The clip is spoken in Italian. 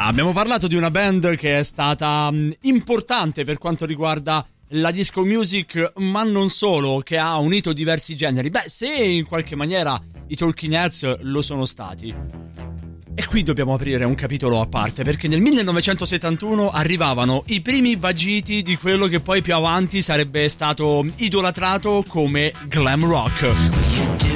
Abbiamo parlato di una band che è stata importante per quanto riguarda la disco music, ma non solo, che ha unito diversi generi. Beh, se in qualche maniera i Talking Heads lo sono stati. E qui dobbiamo aprire un capitolo a parte, perché nel 1971 arrivavano i primi vagiti di quello che poi più avanti sarebbe stato idolatrato come glam rock.